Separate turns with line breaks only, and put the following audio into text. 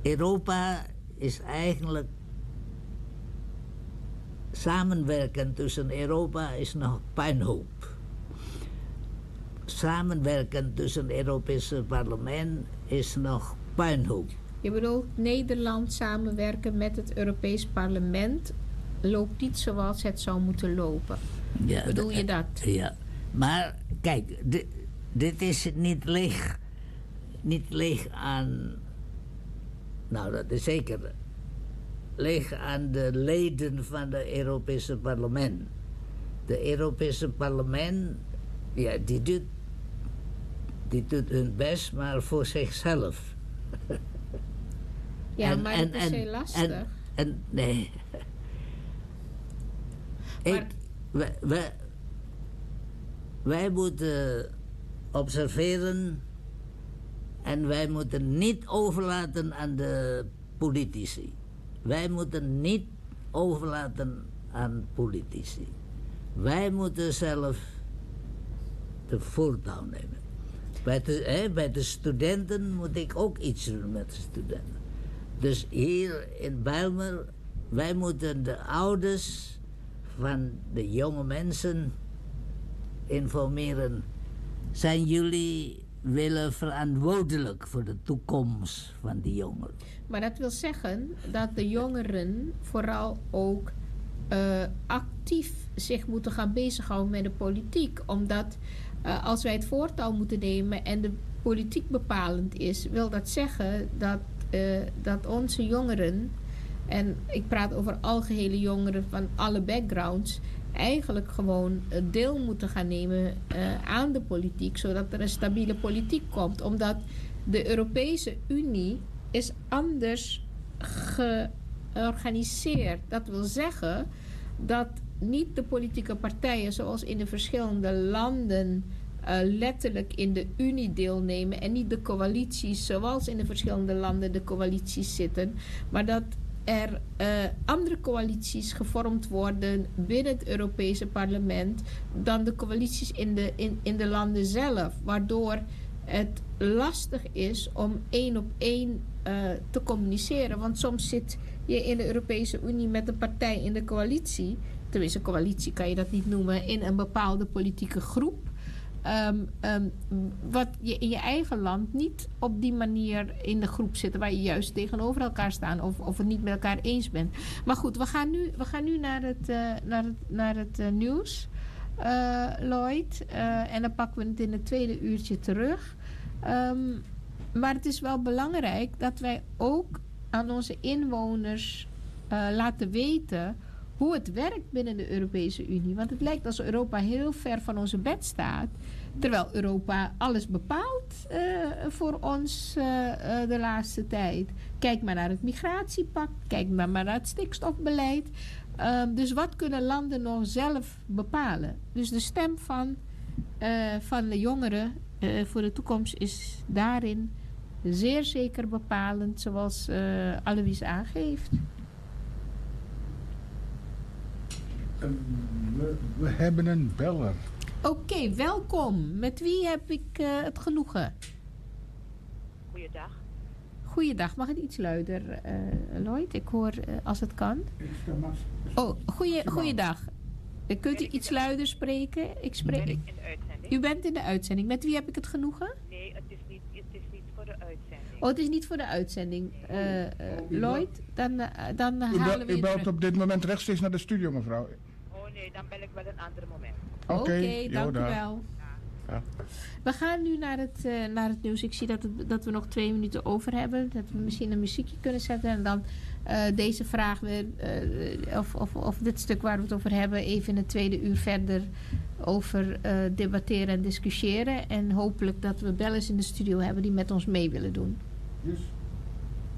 Europa is eigenlijk... Samenwerken tussen Europa is nog puinhoop. Samenwerken tussen het Europese parlement is nog puinhoop.
Je bedoelt Nederland samenwerken met het Europees parlement loopt niet zoals het zou moeten lopen.
Ja,
bedoel je dat?
Ja, maar kijk, dit is niet leeg aan... Nou, dat is zeker leeg aan de leden van het Europese parlement. De Europese parlement, ja, die doet hun best, maar voor zichzelf.
Ja, maar dat is heel lastig.
Nee. Wij moeten observeren en wij moeten niet overlaten aan de politici. Wij moeten niet overlaten aan politici. Wij moeten zelf de voortouw nemen. Bij de studenten moet ik ook iets doen met de studenten. Dus hier in Bijlmer, wij moeten de ouders van de jonge mensen informeren. Zijn jullie willen verantwoordelijk voor de toekomst van die jongeren?
Maar dat wil zeggen dat de jongeren vooral ook actief zich moeten gaan bezighouden met de politiek. Omdat als wij het voortouw moeten nemen en de politiek bepalend is, wil dat zeggen dat onze jongeren, en ik praat over algehele jongeren van alle backgrounds, eigenlijk gewoon deel moeten gaan nemen aan de politiek, zodat er een stabiele politiek komt. Omdat de Europese Unie is anders georganiseerd. Dat wil zeggen dat niet de politieke partijen zoals in de verschillende landen letterlijk in de Unie deelnemen en niet de coalities zoals in de verschillende landen de coalities zitten, maar dat er andere coalities gevormd worden binnen het Europese parlement dan de coalities in de landen zelf, waardoor het lastig is om 1 op 1 te communiceren. Want soms zit je in de Europese Unie met een partij in de coalitie, tenminste coalitie kan je dat niet noemen, in een bepaalde politieke groep, wat je in je eigen land niet op die manier in de groep zit waar je juist tegenover elkaar staan of het niet met elkaar eens bent. Maar goed, we gaan nu naar het nieuws, Lloyd, en dan pakken we het in het tweede uurtje terug. Maar het is wel belangrijk dat wij ook aan onze inwoners laten weten hoe het werkt binnen de Europese Unie. Want het lijkt alsof Europa heel ver van onze bed staat, terwijl Europa alles bepaalt voor ons de laatste tijd. Kijk maar naar het migratiepact, kijk maar naar het stikstofbeleid. Dus wat kunnen landen nog zelf bepalen? Dus de stem van de jongeren voor de toekomst is daarin zeer zeker bepalend, zoals Alois aangeeft.
We hebben een beller.
Oké, welkom. Met wie heb ik het genoegen?
Goeiedag.
Goeiedag. Mag het iets luider, Lloyd? Ik hoor als het kan. Oh, goeiedag. Kunt u iets luider spreken?
Ben ik in de uitzending?
U bent in de uitzending. Met wie heb ik het genoegen?
Nee, het is niet voor de uitzending.
Oh, het is niet voor de uitzending. Lloyd, dan halen we
u belt op dit moment rechtstreeks naar de studio, mevrouw.
Oh nee, dan bel ik wel een ander moment.
Oké, dank u wel.
Ja.
We gaan nu naar het nieuws. Ik zie dat we nog 2 minuten over hebben. Dat we misschien een muziekje kunnen zetten. En dan deze vraag weer, of dit stuk waar we het over hebben, even in het tweede uur verder over debatteren en discussiëren. En hopelijk dat we bellers in de studio hebben die met ons mee willen doen.
Yes.